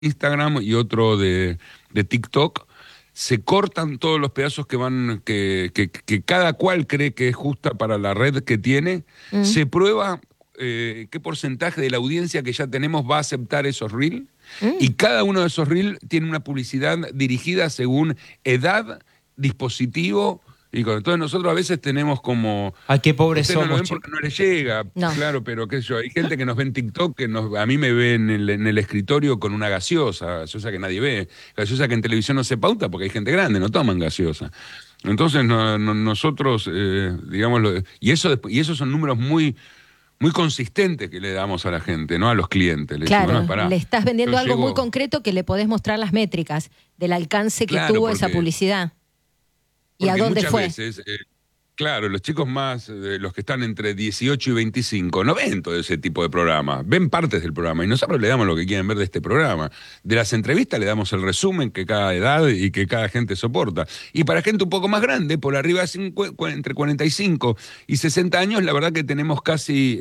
Instagram y otro de TikTok, se cortan todos los pedazos que van, que cada cual cree que es justa para la red que tiene, Mm. se prueba qué porcentaje de la audiencia que ya tenemos va a aceptar esos reels, Mm. y cada uno de esos reels tiene una publicidad dirigida según edad, dispositivo. Entonces nosotros a veces tenemos como... Ay, qué pobres Ustedes no lo somos, ven porque chicos. no les llega, No. claro, pero qué sé yo, hay gente que nos ve en TikTok, a mí me ve en el escritorio con una gaseosa que nadie ve, gaseosa que en televisión no se pauta porque hay gente grande, no toman gaseosa. Entonces nosotros, digamos, y esos son números muy, muy consistentes que le damos a la gente, ¿no? A los clientes. Le decimos, Claro, no, pará, le estás vendiendo yo algo muy llego- concreto que le podés mostrar las métricas del alcance que Claro, tuvo esa porque- publicidad. ¿Y a Porque dónde muchas fue? veces, claro, los chicos más, los que están entre 18 y 25, no ven todo ese tipo de programa, ven partes del programa y nosotros le damos lo que quieren ver de este programa. De las entrevistas le damos el resumen que cada edad y que cada gente soporta. Y para gente un poco más grande, por arriba de entre 45 y 60 años, la verdad que tenemos casi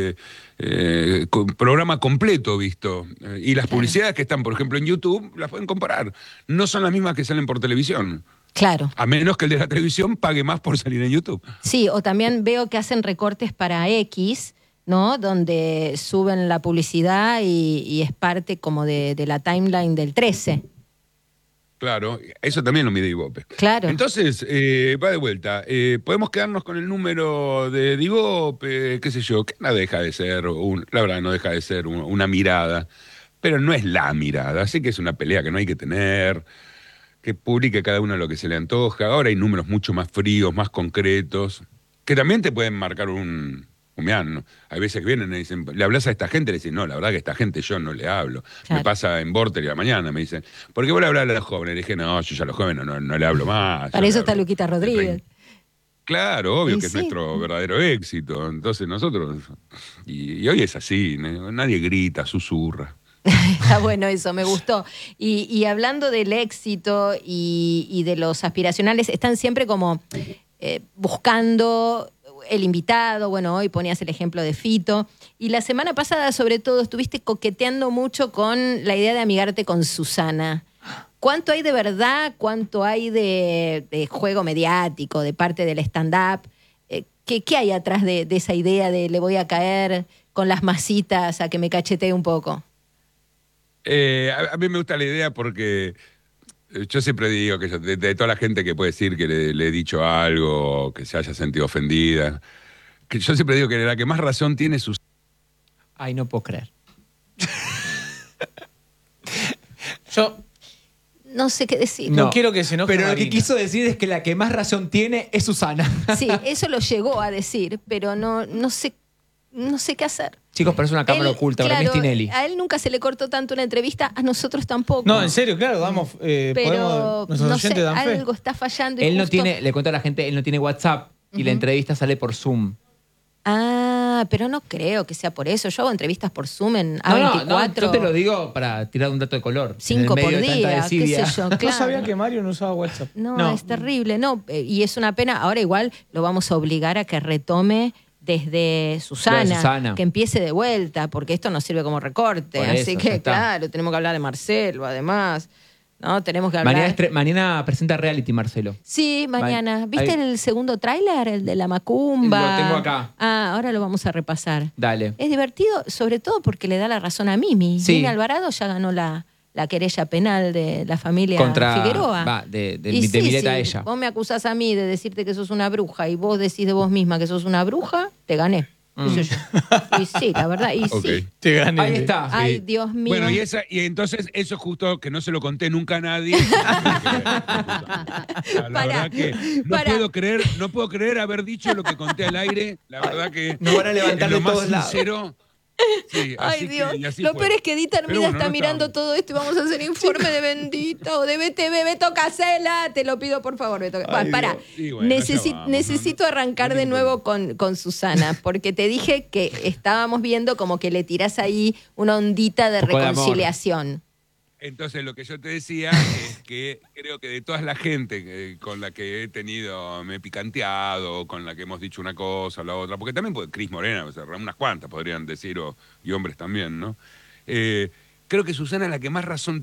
programa completo visto. Y las Claro. publicidades que están, por ejemplo, en YouTube, las pueden comparar. No son las mismas que salen por televisión. Claro. A menos que el de la televisión pague más por salir en YouTube. Sí, o también veo que hacen recortes para X, ¿no? Donde suben la publicidad y es parte como de la timeline del 13. Claro, eso también lo mide Ibope. Claro. Entonces, va de vuelta. Podemos quedarnos con el número de Ibope, qué sé yo, que no deja de ser, la verdad, no deja de ser una mirada, pero no es la mirada, así que es una pelea que no hay que tener, que publique cada uno lo que se le antoja. Ahora hay números mucho más fríos, más concretos, que también te pueden marcar ¿no? Hay veces que vienen y dicen, ¿le hablas a esta gente? Le dicen, no, la verdad que a esta gente yo no le hablo. Claro. Me pasa en Vorter y a la mañana, me dicen, ¿por qué vos le hablas a los jóvenes? Le dije, no, yo ya a los jóvenes no le hablo más. Para yo eso le está hablo Luquita de Rodríguez. Claro, obvio Y que es sí. nuestro verdadero éxito. Entonces nosotros, y hoy es así, nadie grita, susurra. Está bueno eso, me gustó. Y hablando del éxito y de los aspiracionales, están siempre como buscando el invitado. Bueno, hoy ponías el ejemplo de Fito. Y la semana pasada, sobre todo, estuviste coqueteando mucho con la idea de amigarte con Susana. ¿Cuánto hay de verdad? ¿Cuánto hay de juego mediático, de parte del stand-up? ¿Qué hay atrás de esa idea de le voy a caer con las masitas a que me cachetee un poco? A mí me gusta la idea porque yo siempre digo que de toda la gente que puede decir que le he dicho algo, que se haya sentido ofendida, que yo siempre digo que la que más razón tiene es Ay, no puedo creer. Yo No sé qué decir. no quiero que se enoje Pero lo que Marina. quiso decir es que la que más razón tiene es Susana. Sí, eso lo llegó a decir, pero no sé qué hacer. Chicos, pero es una cámara Él, oculta, para mí es claro, Tinelli. a él nunca se le cortó tanto una entrevista, a nosotros tampoco. No, en serio, claro, damos. Pero Nuestros no oyentes sé, dan fe. algo está fallando. Y Él no justo- tiene, le cuento a la gente, él no tiene WhatsApp y la entrevista sale por Zoom. Ah, pero no creo que sea por eso. Yo hago entrevistas por Zoom en No, A24. no, yo te lo digo para tirar un dato de color. 5 En el por medio de tanta día, qué sé desidia. yo, No claro. sabía que Mario no usaba WhatsApp. No, es terrible, no. Y es una pena. Ahora igual lo vamos a obligar a que retome desde Susana, Susana. que empiece de vuelta, porque esto nos sirve como recorte. Por Así eso, que, ya está. claro, tenemos que hablar de Marcelo, además. ¿No? Tenemos que hablar. Mañana presenta reality, Marcelo. Sí, mañana. Ma- ¿Viste ahí- el segundo tráiler, el de la Macumba? Lo tengo acá. Ah, ahora lo vamos a repasar. Dale. Es divertido, sobre todo porque le da la razón a Mimi. Sí. Mimi Alvarado ya ganó la querella penal de la familia Contra- Figueroa. va, de Y Mileta a si ella. vos me acusás a mí de decirte que sos una bruja y vos decís de vos misma que sos una bruja, te gané. Qué sé yo. Y sí, la verdad, y Ok. sí. Te gané. Ahí está. Ay, Dios mío. Bueno, y entonces eso justo que no se lo conté nunca a nadie. La Pará, verdad que pará. no puedo creer haber dicho lo que conté al aire. La verdad que Nos van a levantar es lo de más todos lados. sincero. Sí, Ay, así que- Dios. y así Lo fue. peor es que Dita Pero Armida bueno, está no mirando estábamos. todo esto y vamos a hacer informe de Bendita o de BTV. Beto Casella, te lo pido por favor, Beto. Ay, Pará. Dios. Sí, bueno, ya vamos, Necesito arrancar de nuevo con Susana, porque te dije que estábamos viendo como que le tirás ahí una ondita de Un poco de amor. reconciliación. Entonces lo que yo te decía es que creo que de toda la gente con la que he tenido, me he picanteado, con la que hemos dicho una cosa o la otra, porque también Cris Morena, o sea, unas cuantas podrían decir, y hombres también, ¿no? Creo creo que Susana es la que más razón